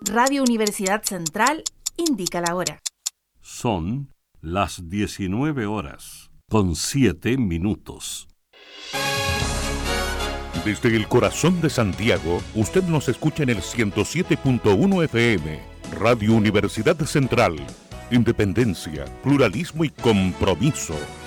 Radio Universidad Central indica la hora. Son las 19:07. Desde el corazón de Santiago, usted nos escucha en el 107.1 FM, Radio Universidad Central. Independencia, pluralismo y compromiso.